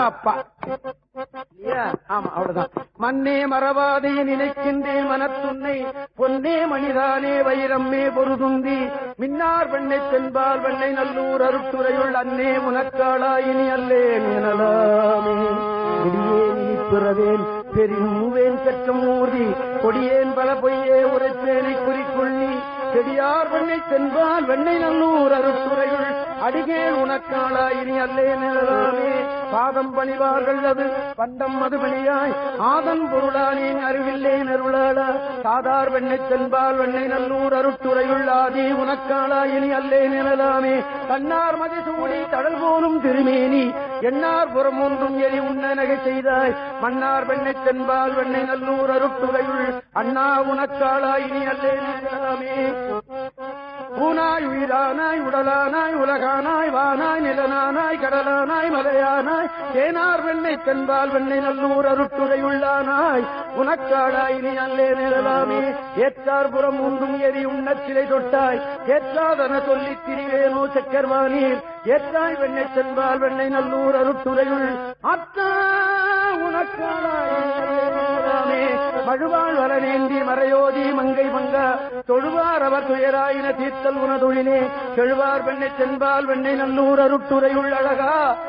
அப்பா ஆமா அவ்வளவுதான். மண்ணே மறவாதே நினைக்கின்றேன் மனத்துன்னை பொன்னே மணிதானே வைரம்மே பொருதுந்தி மின்னார் வெண்ணை தென்பால் வெண்ணை நல்லூர் அருட்டுரையுள் அன்னே முனக்காளாயினி அல்லேன் எனலாமே. கொடியேன் இனிப்பிறவேன் பெருவேன் பெற்றம் ஊர்தி கொடியேன் பல பொய்யே உரைப்பேனை குறிக்கொள்ளி செடியார் வெண்ணை தென்பால் வெண்ணை நல்லூர் அருட்டுரையுள் அடிகேள் உனக்காளாயினி அல்லேன் எனலாமே. பாதம் பணிவார்கள் அது பண்டம் மதுபணியாய் ஆதன் பொருளானேன் அறிவில்லேன் அருளாளா சாதார் வெண்ணை தென்பால் வெண்ணை நல்லூர் அருட்டுரையுள் ஆதி உனக்காளா இனி அல்லேன் எனலாமே. தன்னார் மதிசூடி தடல் போலும் திருமேனி எண்ணார் புறம் ஒன்றும் எரி உண்ண நகை செய்தாய் மன்னார் வெண்ணை தென்பால் வெண்ணை நல்லூர் அருட்டுரையுள் அண்ணா உனக்காளா இனி அல்லேன் எனலாமே. பூனாய் உயிரானாய் உடலானாய் உலகானாய் வானாய் நிலனானாய் கடலானாய் மலையானாய் தேனார் வெண்ணை தென்பால் வெண்ணை நல்லூர் அருட்டுரையுள்ளானாய் உனக்காளாய் நீ அல்லே நிழலாமே. ஏற்றார் புறம் ஒன்றும் எரி உண்ணச் சிலை தொட்டாய் ஏற்றாதன சொல்லித் திரிவேனோ சக்கர்வானீர் ஏற்றாய் வெண்ணை தென்பால் வெண்ணை நல்லூர் அருட்டுரையுள் அத்தா உனக்காளாய் மழுவாள் வரநேந்தி மறையோதி மங்கை மங்கா தொழுவார் அவர் துயராயின தீர்த்தல் உனதொழிலே செழுவார் வெண்ணை தென்பால் வெண்ணை நல்லூர் அருட்டுரையுள் அழகா